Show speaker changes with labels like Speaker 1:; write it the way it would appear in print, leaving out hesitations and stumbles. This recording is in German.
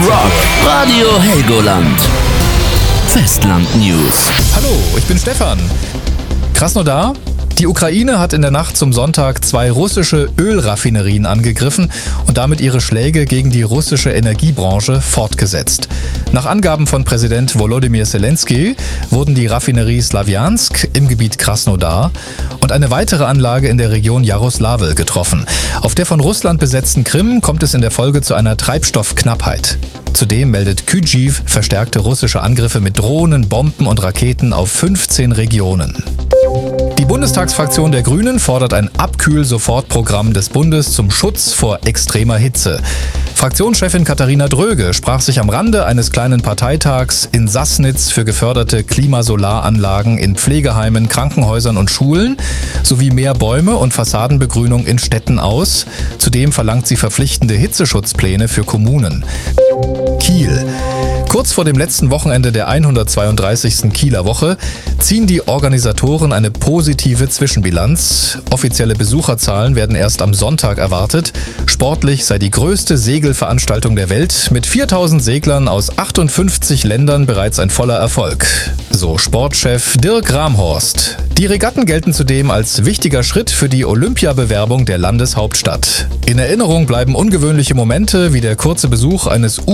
Speaker 1: Rock. Radio Helgoland. Festland News.
Speaker 2: Hallo, ich bin Stefan. Krasnodar? Die Ukraine hat in der Nacht zum Sonntag 2 russische Ölraffinerien angegriffen und damit ihre Schläge gegen die russische Energiebranche fortgesetzt. Nach Angaben von Präsident Volodymyr Zelensky wurden die Raffinerie Slawjansk im Gebiet Krasnodar und eine weitere Anlage in der Region Jaroslawl getroffen. Auf der von Russland besetzten Krim kommt es in der Folge zu einer Treibstoffknappheit. Zudem meldet Kyjiv verstärkte russische Angriffe mit Drohnen, Bomben und Raketen auf 15 Regionen. Die Bundestagsfraktion der Grünen fordert ein Abkühl-Sofortprogramm des Bundes zum Schutz vor extremer Hitze. Fraktionschefin Katharina Dröge sprach sich am Rande eines kleinen Parteitags in Sassnitz für geförderte Klimasolaranlagen in Pflegeheimen, Krankenhäusern und Schulen sowie mehr Bäume und Fassadenbegrünung in Städten aus. Zudem verlangt sie verpflichtende Hitzeschutzpläne für Kommunen. Kiel. Kurz vor dem letzten Wochenende der 132. Kieler Woche ziehen die Organisatoren eine positive Zwischenbilanz. Offizielle Besucherzahlen werden erst am Sonntag erwartet. Sportlich sei die größte Segelveranstaltung der Welt mit 4000 Seglern aus 58 Ländern bereits ein voller Erfolg. So Sportchef Dirk Ramhorst. Die Regatten gelten zudem als wichtiger Schritt für die Olympiabewerbung der Landeshauptstadt. In Erinnerung bleiben ungewöhnliche Momente wie der kurze Besuch eines